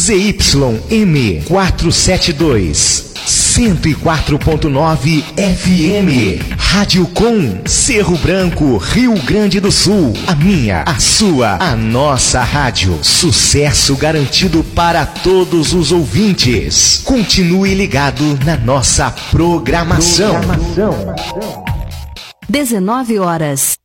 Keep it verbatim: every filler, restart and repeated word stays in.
Z Y M quatrocentos e setenta e dois, cento e quatro ponto nove F M. Rádio Com, Cerro Branco, Rio Grande do Sul. A minha, a sua, a nossa rádio. Sucesso garantido para todos os ouvintes. Continue ligado na nossa programação. programação. dezenove horas